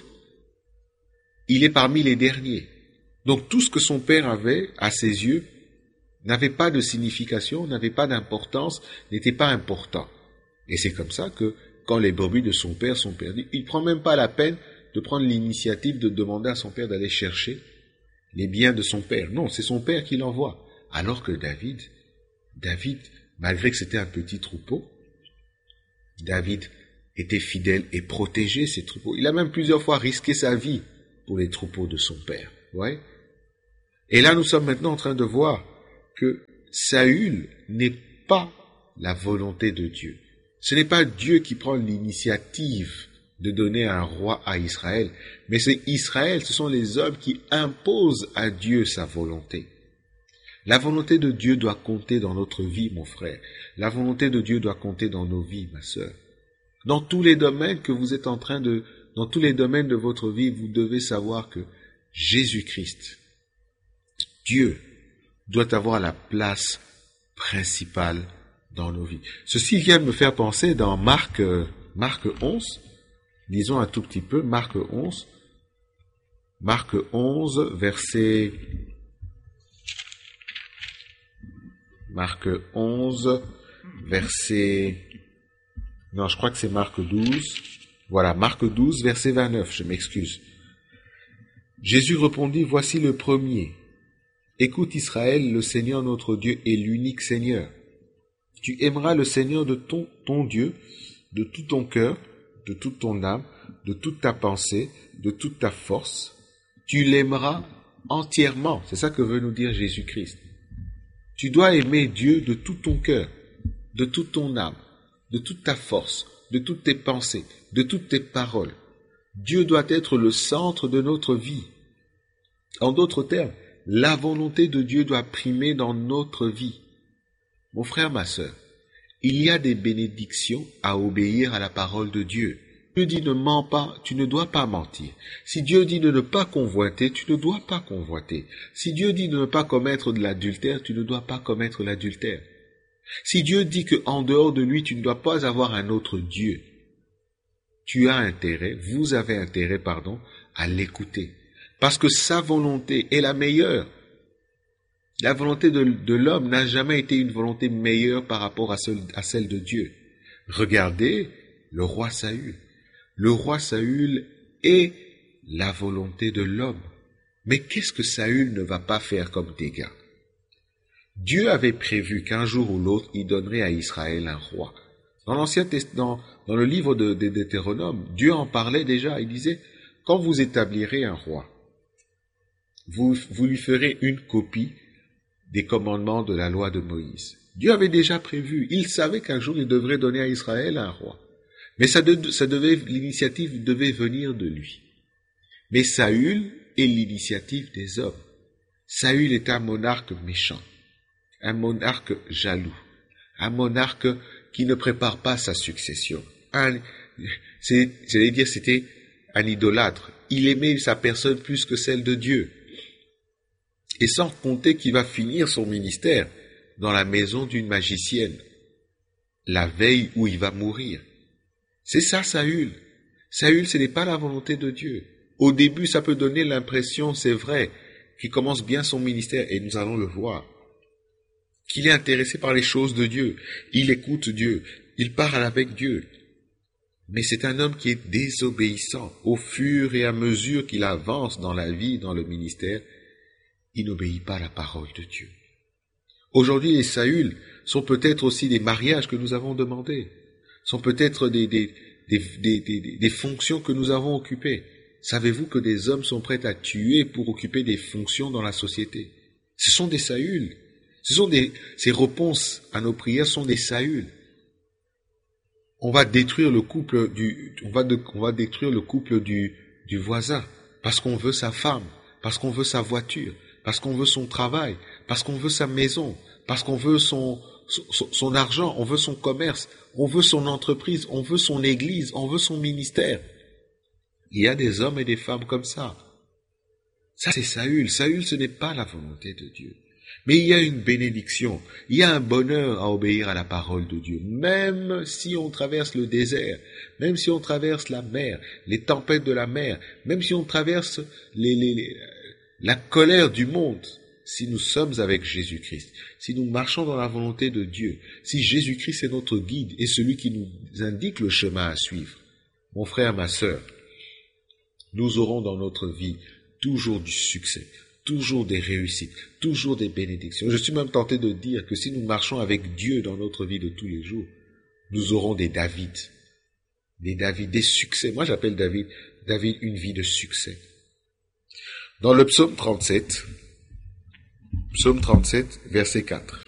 il est parmi les derniers. Donc, tout ce que son père avait, à ses yeux, n'avait pas de signification, n'avait pas d'importance, n'était pas important. Et c'est comme ça que, quand les brebis de son père sont perdues, il ne prend même pas la peine de prendre l'initiative de demander à son père d'aller chercher les biens de son père. Non, c'est son père qui l'envoie. Alors que David, malgré que c'était un petit troupeau, David était fidèle et protégeait ses troupeaux. Il a même plusieurs fois risqué sa vie pour les troupeaux de son père. Ouais. Et là, nous sommes maintenant en train de voir que Saül n'est pas la volonté de Dieu. Ce n'est pas Dieu qui prend l'initiative de donner un roi à Israël, mais c'est Israël, ce sont les hommes qui imposent à Dieu sa volonté. La volonté de Dieu doit compter dans notre vie, mon frère. La volonté de Dieu doit compter dans nos vies, ma sœur. Dans tous les domaines que vous êtes dans tous les domaines de votre vie, vous devez savoir que Jésus-Christ, Dieu, doit avoir la place principale dans nos vies. Ceci vient de me faire penser dans Marc 11, lisons un tout petit peu, Marc 11, verset 12. Voilà, Marc 12, verset 29, je m'excuse. Jésus répondit, voici le premier. Écoute Israël, le Seigneur notre Dieu est l'unique Seigneur. Tu aimeras le Seigneur de ton Dieu, de tout ton cœur, de toute ton âme, de toute ta pensée, de toute ta force. Tu l'aimeras entièrement. C'est ça que veut nous dire Jésus-Christ. Tu dois aimer Dieu de tout ton cœur, de toute ton âme, de toute ta force, de toutes tes pensées, de toutes tes paroles. Dieu doit être le centre de notre vie. En d'autres termes, la volonté de Dieu doit primer dans notre vie. Mon frère, ma sœur, il y a des bénédictions à obéir à la parole de Dieu. Dieu dit ne mens pas, tu ne dois pas mentir. Si Dieu dit de ne pas convoiter, tu ne dois pas convoiter. Si Dieu dit de ne pas commettre de l'adultère, tu ne dois pas commettre l'adultère. Si Dieu dit qu'en dehors de lui, tu ne dois pas avoir un autre Dieu, vous avez intérêt, à l'écouter. Parce que sa volonté est la meilleure. La volonté de l'homme n'a jamais été une volonté meilleure par rapport à celle de Dieu. Regardez le roi Saül. Le roi Saül est la volonté de l'homme. Mais qu'est-ce que Saül ne va pas faire comme dégâts? Dieu avait prévu qu'un jour ou l'autre, il donnerait à Israël un roi. Dans l'Ancien Testament, dans le livre de Deutéronome, Dieu en parlait déjà. Il disait, quand vous établirez un roi, vous lui ferez une copie des commandements de la loi de Moïse. Dieu avait déjà prévu. Il savait qu'un jour, il devrait donner à Israël un roi. Mais l'initiative devait venir de lui. Mais Saül est l'initiative des hommes. Saül est un monarque méchant, un monarque jaloux, un monarque qui ne prépare pas sa succession. C'était un idolâtre. Il aimait sa personne plus que celle de Dieu. Et sans compter qu'il va finir son ministère dans la maison d'une magicienne, la veille où il va mourir. C'est ça Saül. Saül, ce n'est pas la volonté de Dieu. Au début, ça peut donner l'impression, c'est vrai, qu'il commence bien son ministère, et nous allons le voir, qu'il est intéressé par les choses de Dieu. Il écoute Dieu, il parle avec Dieu. Mais c'est un homme qui est désobéissant. Au fur et à mesure qu'il avance dans la vie, dans le ministère, il n'obéit pas à la parole de Dieu. Aujourd'hui, les Saül sont peut-être aussi des mariages que nous avons demandés, sont peut-être des fonctions que nous avons occupées. Savez-vous que des hommes sont prêts à tuer pour occuper des fonctions dans la société? Ce sont des Saül. Ces réponses à nos prières sont des Saül. On va détruire le couple du voisin parce qu'on veut sa femme, parce qu'on veut sa voiture, parce qu'on veut son travail, parce qu'on veut sa maison, parce qu'on veut son argent, on veut son commerce, on veut son entreprise, on veut son église, on veut son ministère. Il y a des hommes et des femmes comme ça. Ça, c'est Saül. Saül, ce n'est pas la volonté de Dieu. Mais il y a une bénédiction, il y a un bonheur à obéir à la parole de Dieu. Même si on traverse le désert, même si on traverse la mer, les tempêtes de la mer, même si on traverse la colère du monde, si nous sommes avec Jésus-Christ, si nous marchons dans la volonté de Dieu, si Jésus-Christ est notre guide et celui qui nous indique le chemin à suivre, mon frère, ma sœur, nous aurons dans notre vie toujours du succès, toujours des réussites, toujours des bénédictions. Je suis même tenté de dire que si nous marchons avec Dieu dans notre vie de tous les jours, nous aurons des David, des succès. Moi, j'appelle David une vie de succès. Dans le psaume 37, verset 4.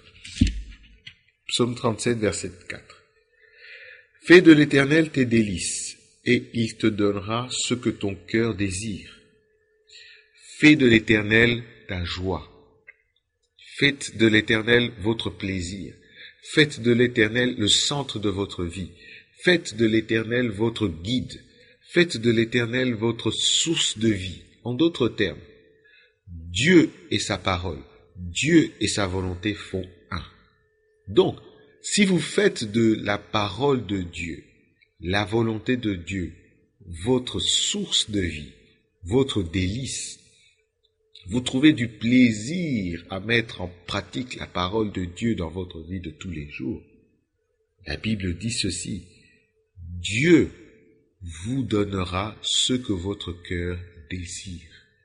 Psaume 37, verset 4. Fais de l'Éternel tes délices, et il te donnera ce que ton cœur désire. Fais de l'Éternel ta joie. Faites de l'Éternel votre plaisir. Faites de l'Éternel le centre de votre vie. Faites de l'Éternel votre guide. Faites de l'Éternel votre source de vie. En d'autres termes, Dieu et sa parole, Dieu et sa volonté font un. Donc, si vous faites de la parole de Dieu, la volonté de Dieu, votre source de vie, votre délice, vous trouvez du plaisir à mettre en pratique la parole de Dieu dans votre vie de tous les jours. La Bible dit ceci, Dieu vous donnera ce que votre cœur désire.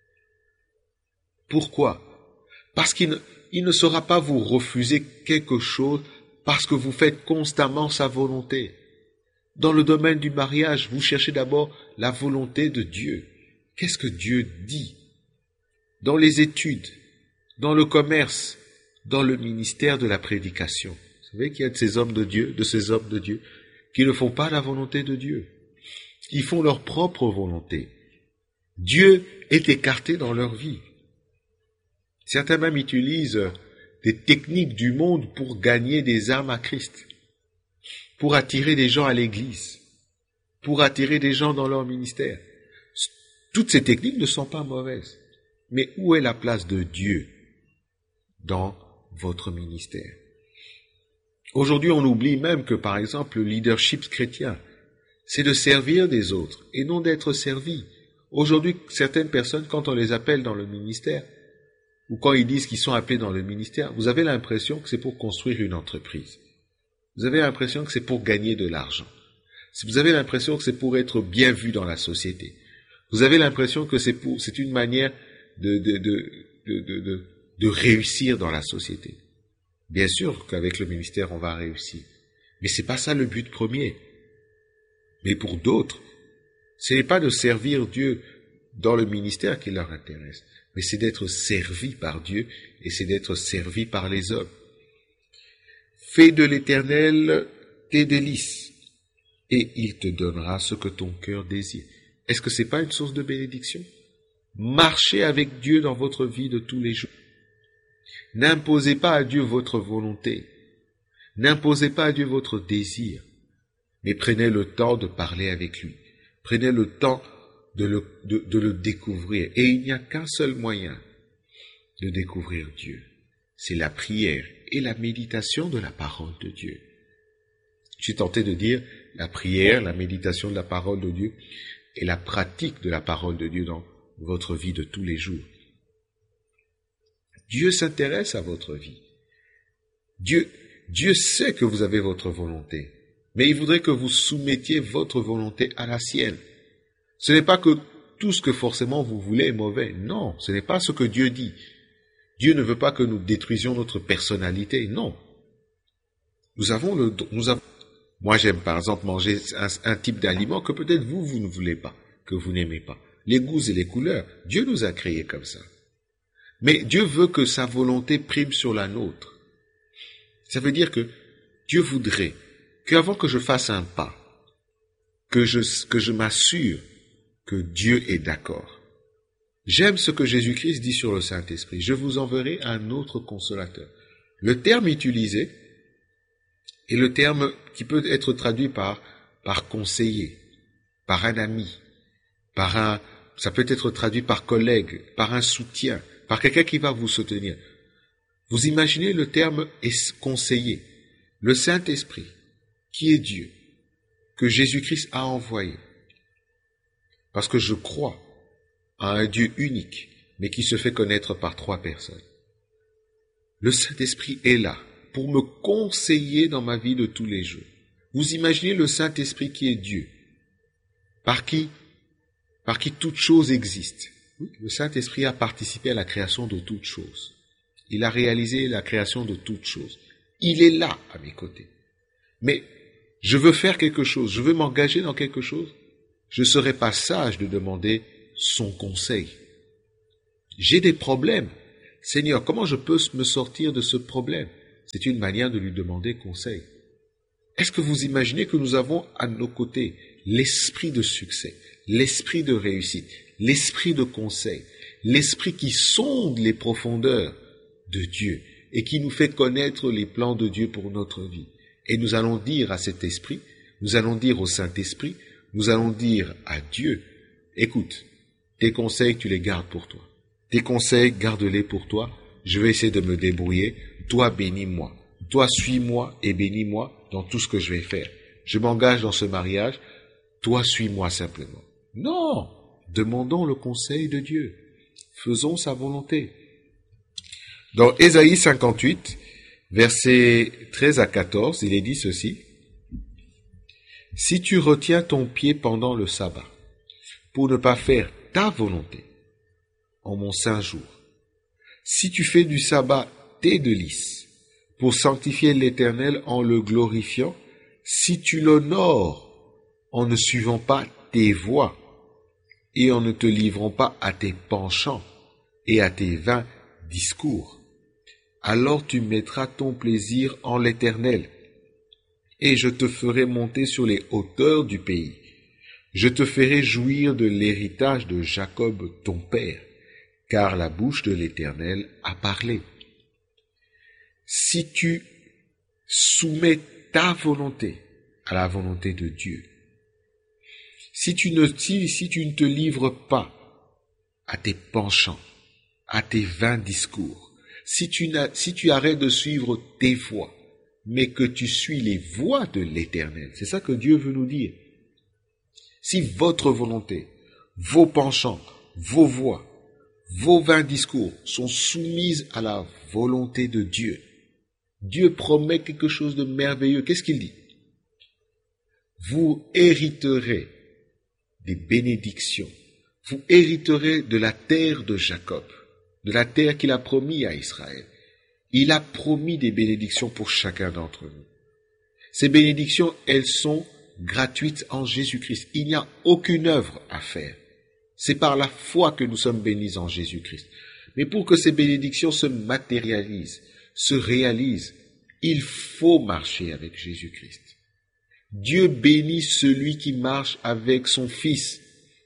Pourquoi? Parce qu'il ne saura pas vous refuser quelque chose parce que vous faites constamment sa volonté. Dans le domaine du mariage, vous cherchez d'abord la volonté de Dieu. Qu'est-ce que Dieu dit? Dans les études, dans le commerce, dans le ministère de la prédication. Vous savez qu'il y a de ces hommes de Dieu, qui ne font pas la volonté de Dieu. Ils font leur propre volonté. Dieu est écarté dans leur vie. Certains même utilisent des techniques du monde pour gagner des âmes à Christ, pour attirer des gens à l'église, pour attirer des gens dans leur ministère. Toutes ces techniques ne sont pas mauvaises. Mais où est la place de Dieu dans votre ministère? Aujourd'hui, on oublie même que, par exemple, le leadership chrétien, c'est de servir des autres et non d'être servi. Aujourd'hui, certaines personnes, quand on les appelle dans le ministère, ou quand ils disent qu'ils sont appelés dans le ministère, vous avez l'impression que c'est pour construire une entreprise. Vous avez l'impression que c'est pour gagner de l'argent. Vous avez l'impression que c'est pour être bien vu dans la société. Vous avez l'impression que c'est une manière de réussir dans la société. Bien sûr qu'avec le ministère, on va réussir. Mais c'est pas ça le but premier. Mais pour d'autres, ce n'est pas de servir Dieu dans le ministère qui leur intéresse, mais c'est d'être servi par Dieu et c'est d'être servi par les hommes. Fais de l'Éternel tes délices et il te donnera ce que ton cœur désire. Est-ce que c'est pas une source de bénédiction? Marchez avec Dieu dans votre vie de tous les jours. N'imposez pas à Dieu votre volonté. N'imposez pas à Dieu votre désir. Mais prenez le temps de parler avec lui. Prenez le temps de le découvrir. Et il n'y a qu'un seul moyen de découvrir Dieu. C'est la prière et la méditation de la parole de Dieu. Je suis tenté de dire la prière, la méditation de la parole de Dieu et la pratique de la parole de Dieu dans votre vie de tous les jours. Dieu s'intéresse à votre vie. Dieu sait que vous avez votre volonté, mais il voudrait que vous soumettiez votre volonté à la sienne. Ce n'est pas que tout ce que forcément vous voulez est mauvais. Non, ce n'est pas ce que Dieu dit. Dieu ne veut pas que nous détruisions notre personnalité. Non. Moi, j'aime par exemple manger un type d'aliment que peut-être vous ne voulez pas, que vous n'aimez pas. Les goûts et les couleurs, Dieu nous a créés comme ça. Mais Dieu veut que sa volonté prime sur la nôtre. Ça veut dire que Dieu voudrait qu'avant que je fasse un pas, que je m'assure que Dieu est d'accord. J'aime ce que Jésus-Christ dit sur le Saint-Esprit. Je vous enverrai un autre consolateur. Le terme utilisé est le terme qui peut être traduit par conseiller, par un ami, ça peut être traduit par collègue, par un soutien, par quelqu'un qui va vous soutenir. Vous imaginez le terme conseiller. Le Saint-Esprit, qui est Dieu, que Jésus-Christ a envoyé. Parce que je crois à un Dieu unique, mais qui se fait connaître par 3 personnes. Le Saint-Esprit est là pour me conseiller dans ma vie de tous les jours. Vous imaginez le Saint-Esprit qui est Dieu, par qui toute chose existe. Le Saint-Esprit a participé à la création de toutes choses. Il a réalisé la création de toutes choses. Il est là à mes côtés. Mais je veux faire quelque chose, je veux m'engager dans quelque chose, je ne serais pas sage de demander son conseil. J'ai des problèmes. Seigneur, comment je peux me sortir de ce problème? C'est une manière de lui demander conseil. Est-ce que vous imaginez que nous avons à nos côtés l'esprit de succès, l'esprit de réussite, l'esprit de conseil, l'esprit qui sonde les profondeurs de Dieu et qui nous fait connaître les plans de Dieu pour notre vie? Et nous allons dire à cet esprit, nous allons dire au Saint-Esprit, nous allons dire à Dieu, écoute, tes conseils, tu les gardes pour toi. Tes conseils, garde-les pour toi. Je vais essayer de me débrouiller. Toi, bénis-moi. Toi, suis-moi et bénis-moi dans tout ce que je vais faire. Je m'engage dans ce mariage. Toi, suis-moi simplement. Non! Demandons le conseil de Dieu. Faisons sa volonté. Dans Ésaïe 58, versets 13 à 14, il est dit ceci. « Si tu retiens ton pied pendant le sabbat, pour ne pas faire ta volonté, en mon saint jour, si tu fais du sabbat tes délices, pour sanctifier l'Éternel en le glorifiant, si tu l'honores en ne suivant pas tes voies, et en ne te livrant pas à tes penchants et à tes vains discours, alors tu mettras ton plaisir en l'Éternel, et je te ferai monter sur les hauteurs du pays. Je te ferai jouir de l'héritage de Jacob ton père, car la bouche de l'Éternel a parlé. Si tu soumets ta volonté à la volonté de Dieu, si tu ne te livres pas à tes penchants, à tes vains discours, si tu arrêtes de suivre tes voies, mais que tu suis les voies de l'Éternel, c'est ça que Dieu veut nous dire. Si votre volonté, vos penchants, vos voies, vos vains discours sont soumises à la volonté de Dieu, Dieu promet quelque chose de merveilleux. Qu'est-ce qu'il dit? Vous hériterez des bénédictions. Vous hériterez de la terre de Jacob, de la terre qu'il a promis à Israël. Il a promis des bénédictions pour chacun d'entre nous. Ces bénédictions, elles sont gratuites en Jésus-Christ. Il n'y a aucune œuvre à faire. C'est par la foi que nous sommes bénis en Jésus-Christ. Mais pour que ces bénédictions se matérialisent, se réalisent, il faut marcher avec Jésus-Christ. Dieu bénit celui qui marche avec son Fils.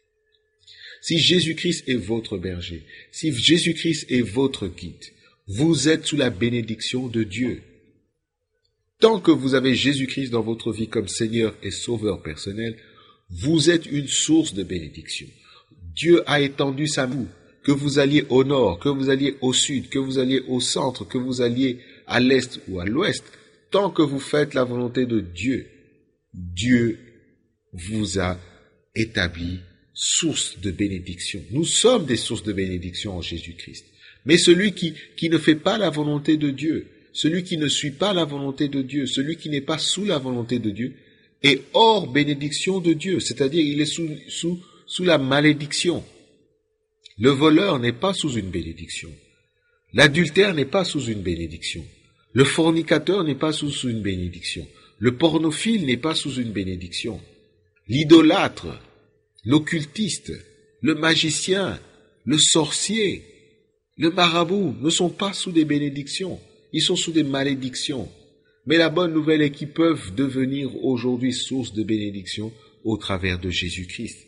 Si Jésus-Christ est votre berger, si Jésus-Christ est votre guide, vous êtes sous la bénédiction de Dieu. Tant que vous avez Jésus-Christ dans votre vie comme Seigneur et Sauveur personnel, vous êtes une source de bénédiction. Dieu a étendu sa main, que vous alliez au nord, que vous alliez au sud, que vous alliez au centre, que vous alliez à l'est ou à l'ouest. Tant que vous faites la volonté de Dieu, Dieu vous a établi source de bénédiction. Nous sommes des sources de bénédiction en Jésus-Christ. Mais celui qui ne fait pas la volonté de Dieu, celui qui ne suit pas la volonté de Dieu, celui qui n'est pas sous la volonté de Dieu, est hors bénédiction de Dieu, c'est-à-dire il est sous la malédiction. Le voleur n'est pas sous une bénédiction. L'adultère n'est pas sous une bénédiction. Le fornicateur n'est pas sous une bénédiction. Le pornophile n'est pas sous une bénédiction. L'idolâtre, l'occultiste, le magicien, le sorcier, le marabout ne sont pas sous des bénédictions. Ils sont sous des malédictions. Mais la bonne nouvelle est qu'ils peuvent devenir aujourd'hui source de bénédiction au travers de Jésus-Christ.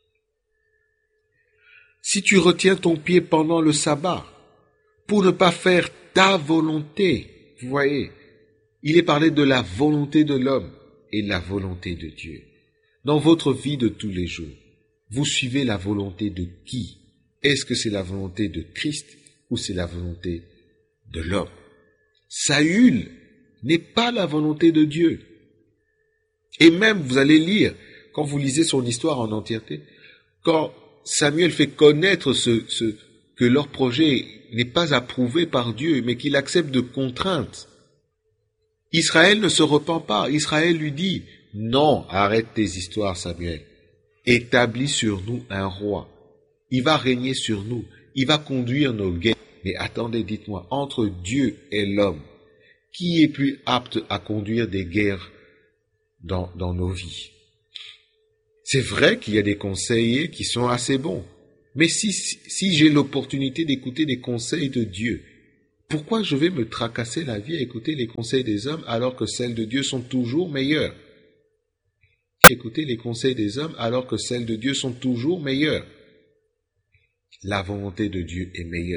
Si tu retiens ton pied pendant le sabbat, pour ne pas faire ta volonté, vous voyez, il est parlé de la volonté de l'homme et la volonté de Dieu. Dans votre vie de tous les jours, vous suivez la volonté de qui? Est-ce que c'est la volonté de Christ ou c'est la volonté de l'homme? Saül n'est pas la volonté de Dieu. Et même, vous allez lire, quand vous lisez son histoire en entièreté, quand Samuel fait connaître que leur projet n'est pas approuvé par Dieu, mais qu'il accepte de contraintes, Israël ne se repent pas. Israël lui dit, non, arrête tes histoires, Samuel. Établis sur nous un roi. Il va régner sur nous. Il va conduire nos guerres. Mais attendez, dites-moi, entre Dieu et l'homme, qui est plus apte à conduire des guerres dans nos vies. C'est vrai qu'il y a des conseillers qui sont assez bons, mais si j'ai l'opportunité d'écouter les conseils de Dieu, pourquoi je vais me tracasser la vie à écouter les conseils des hommes alors que celles de Dieu sont toujours meilleures? Écouter les conseils des hommes alors que celles de Dieu sont toujours meilleures. La volonté de Dieu est meilleure.